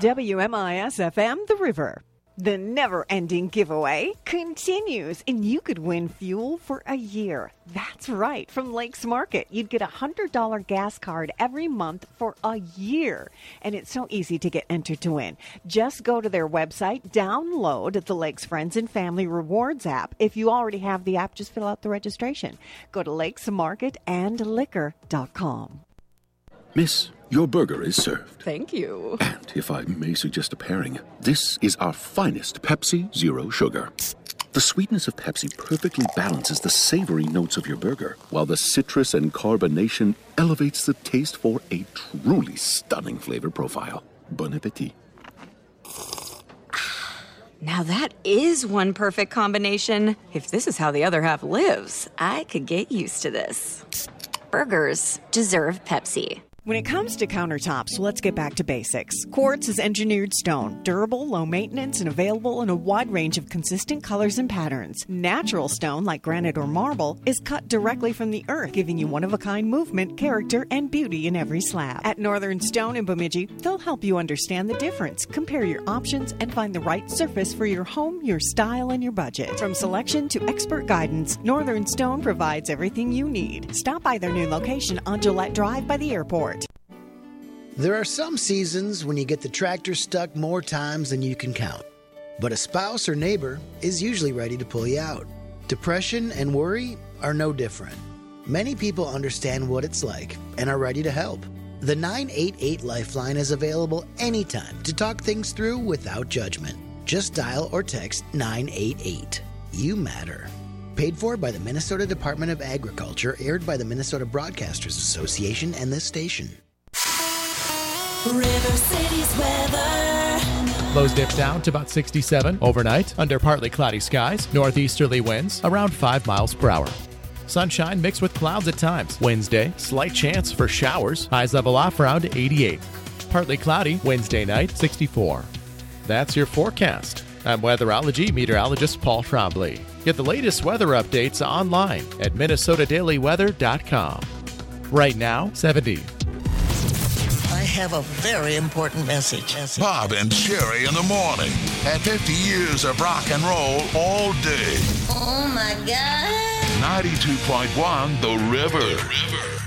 WMIS-FM, The River. The never-ending giveaway continues, and you could win fuel for a year. That's right. From Lakes Market, you'd get a $100 gas card every month for a year. And it's so easy to get entered to win. Just go to their website, download the Lakes Friends and Family Rewards app. If you already have the app, just fill out the registration. Go to lakesmarketandliquor.com. Miss, your burger is served. Thank you. And if I may suggest a pairing, this is our finest Pepsi Zero Sugar. The sweetness of Pepsi perfectly balances the savory notes of your burger, while the citrus and carbonation elevates the taste for a truly stunning flavor profile. Bon appetit. Now that is one perfect combination. If this is how the other half lives, I could get used to this. Burgers deserve Pepsi. When it comes to countertops, let's get back to basics. Quartz is engineered stone, durable, low maintenance, and available in a wide range of consistent colors and patterns. Natural stone, like granite or marble, is cut directly from the earth, giving you one-of-a-kind movement, character, and beauty in every slab. At Northern Stone in Bemidji, they'll help you understand the difference, compare your options, and find the right surface for your home, your style, and your budget. From selection to expert guidance, Northern Stone provides everything you need. Stop by their new location on Gillette Drive by the airport. There are some seasons when you get the tractor stuck more times than you can count. But a spouse or neighbor is usually ready to pull you out. Depression and worry are no different. Many people understand what it's like and are ready to help. The 988 Lifeline is available anytime to talk things through without judgment. Just dial or text 988. You matter. Paid for by the Minnesota Department of Agriculture, aired by the Minnesota Broadcasters Association and this station. River City's weather. Lows dip down to about 67 overnight under partly cloudy skies, northeasterly winds around 5 miles per hour. Sunshine mixed with clouds at times. Wednesday, slight chance for showers, highs level off around 88. Partly cloudy Wednesday night, 64. That's your forecast. I'm weatherology meteorologist Paul Trombley. Get the latest weather updates online at minnesotadailyweather.com. Right now, 70. I have a very important message. Bob and Sherry in the morning. At 50 years of rock and roll all day. Oh, my God. 92.1 The River.